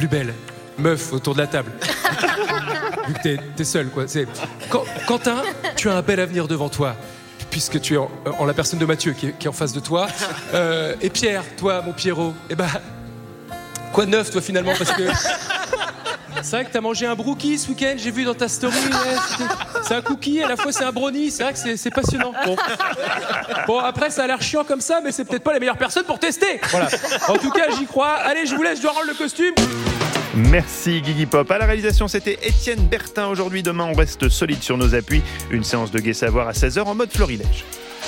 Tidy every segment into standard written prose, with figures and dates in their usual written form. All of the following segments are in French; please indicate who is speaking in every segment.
Speaker 1: plus belle meuf autour de la table. Vu que t'es seul, quoi. Quentin, tu as un bel avenir devant toi, puisque tu es en la personne de Mathieu qui est en face de toi. Et Pierre, toi, mon Pierrot, quoi de neuf, toi, finalement, parce que c'est vrai que t'as mangé un brookie ce week-end, j'ai vu dans ta story. C'est un cookie, à la fois c'est un brownie, c'est vrai que c'est passionnant. Bon, après, ça a l'air chiant comme ça, mais c'est peut-être pas les meilleures personnes pour tester. Voilà. En tout cas, j'y crois. Allez, je vous laisse, je dois rendre le costume.
Speaker 2: Merci Guigui Pop. À la réalisation, c'était Étienne Bertin. Aujourd'hui, demain, on reste solide sur nos appuis. Une séance de Gai Savoir à 16h en mode florilège.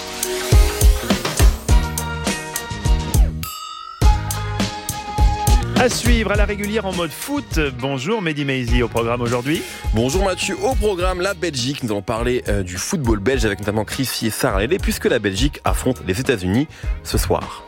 Speaker 2: À suivre à la régulière en mode foot. Bonjour Mehdi Maizi au programme aujourd'hui.
Speaker 3: Bonjour Mathieu, au programme la Belgique. Nous allons parler du football belge avec notamment Chrissy et Sarah Lélé, puisque la Belgique affronte les États-Unis ce soir.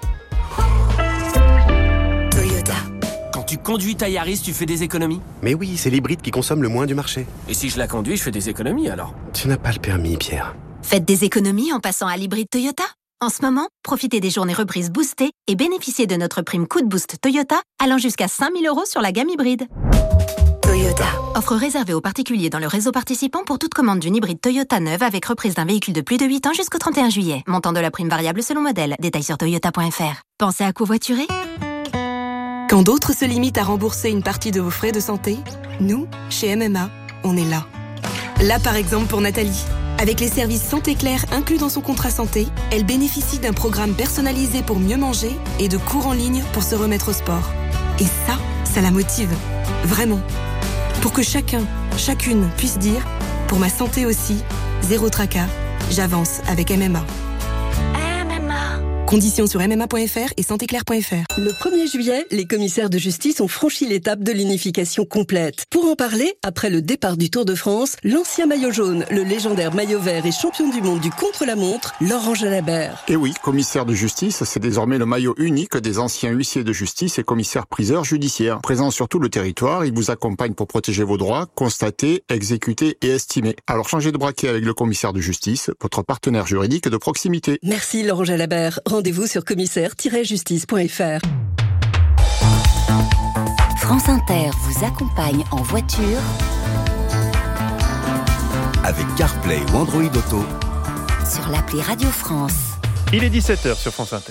Speaker 4: Quand tu conduis ta Yaris, tu fais des économies ?
Speaker 5: Mais oui, c'est l'hybride qui consomme le moins du marché.
Speaker 4: Et si je la conduis, je fais des économies alors ?
Speaker 5: Tu n'as pas le permis, Pierre.
Speaker 6: Faites des économies en passant à l'hybride Toyota. En ce moment, profitez des journées reprises boostées et bénéficiez de notre prime coup de boost Toyota allant jusqu'à 5 000 € sur la gamme hybride. Toyota. Offre réservée aux particuliers dans le réseau participant pour toute commande d'une hybride Toyota neuve avec reprise d'un véhicule de plus de 8 ans jusqu'au 31 juillet. Montant de la prime variable selon modèle. Détails sur toyota.fr. Pensez à covoiturer ?
Speaker 7: Quand d'autres se limitent à rembourser une partie de vos frais de santé, nous, chez MMA, on est là. Là, par exemple, pour Nathalie. Avec les services Santé Claire inclus dans son contrat santé, elle bénéficie d'un programme personnalisé pour mieux manger et de cours en ligne pour se remettre au sport. Et ça la motive. Vraiment. Pour que chacun, chacune puisse dire « Pour ma santé aussi, zéro tracas, j'avance avec MMA ». Conditions sur mma.fr et santéclair.fr.
Speaker 8: Le 1er juillet, les commissaires de justice ont franchi l'étape de l'unification complète. Pour en parler, après le départ du Tour de France, l'ancien maillot jaune, le légendaire maillot vert et champion du monde du contre-la-montre, Laurent Jalabert.
Speaker 9: Et oui, commissaire de justice, c'est désormais le maillot unique des anciens huissiers de justice et commissaires-priseurs judiciaires. Présents sur tout le territoire, ils vous accompagnent pour protéger vos droits, constater, exécuter et estimer. Alors changez de braquet avec le commissaire de justice, votre partenaire juridique de proximité.
Speaker 8: Merci Laurent Jalabert. Rendez-vous sur commissaire-justice.fr.
Speaker 10: France Inter vous accompagne en voiture
Speaker 11: avec CarPlay ou Android Auto
Speaker 10: sur l'appli Radio France.
Speaker 2: Il est 17h sur France Inter.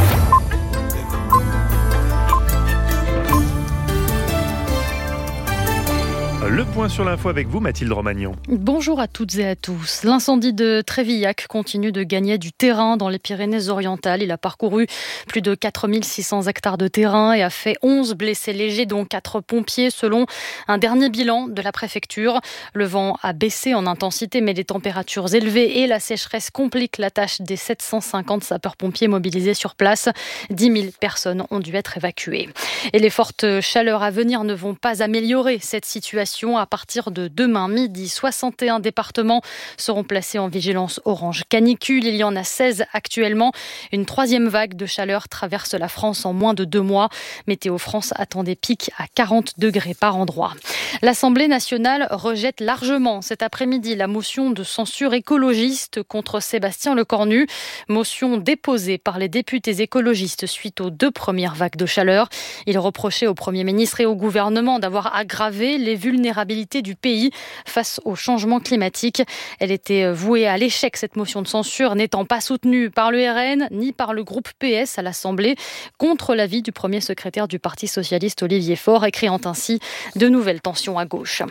Speaker 2: Le point sur l'info avec vous, Mathilde Romagnon.
Speaker 12: Bonjour à toutes et à tous. L'incendie de Trévillac continue de gagner du terrain dans les Pyrénées-Orientales. Il a parcouru plus de 4600 hectares de terrain et a fait 11 blessés légers, dont 4 pompiers, selon un dernier bilan de la préfecture. Le vent a baissé en intensité, mais les températures élevées et la sécheresse compliquent la tâche des 750 sapeurs-pompiers mobilisés sur place. 10 000 personnes ont dû être évacuées. Et les fortes chaleurs à venir ne vont pas améliorer cette situation. À partir de demain midi, 61 départements seront placés en vigilance orange canicule. Il y en a 16 actuellement. Une troisième vague de chaleur traverse la France en moins de 2 mois. Météo France attend des pics à 40 degrés par endroit. L'Assemblée nationale rejette largement cet après-midi la motion de censure écologiste contre Sébastien Lecornu. Motion déposée par les députés écologistes suite aux 2 premières vagues de chaleur. Il reprochait au Premier ministre et au gouvernement d'avoir aggravé les vulnérabilités du pays face au changement climatique. Elle était vouée à l'échec, cette motion de censure, n'étant pas soutenue par le RN ni par le groupe PS à l'Assemblée, contre l'avis du premier secrétaire du Parti socialiste Olivier Faure, et créant ainsi de nouvelles tensions à gauche.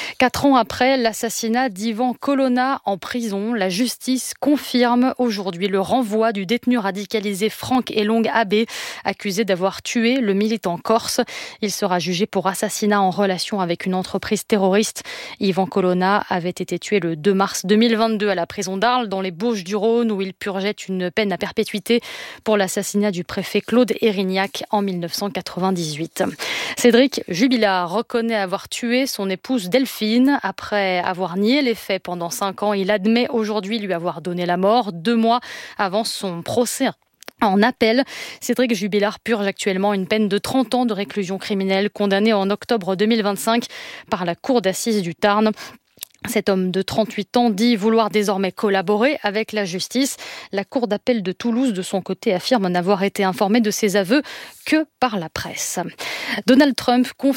Speaker 12: 4 ans après l'assassinat d'Ivan Colonna en prison, la justice confirme aujourd'hui le renvoi du détenu radicalisé Franck Elong Abbé, accusé d'avoir tué le militant corse. Il sera jugé pour assassinat en relation avec une entreprise terroriste. Ivan Colonna avait été tué le 2 mars 2022 à la prison d'Arles, dans les Bauges-du-Rhône, où il purgeait une peine à perpétuité pour l'assassinat du préfet Claude Érignac en 1998. Cédric Jubilard reconnaît avoir tué son épouse Delphine. Après avoir nié les faits pendant 5 ans, il admet aujourd'hui lui avoir donné la mort 2 mois avant son procès en appel. Cédric Jubilard purge actuellement une peine de 30 ans de réclusion criminelle, condamné en octobre 2025 par la cour d'assises du Tarn. Cet homme de 38 ans dit vouloir désormais collaborer avec la justice. La cour d'appel de Toulouse, de son côté, affirme n'avoir été informée de ses aveux que par la presse. Donald Trump confirme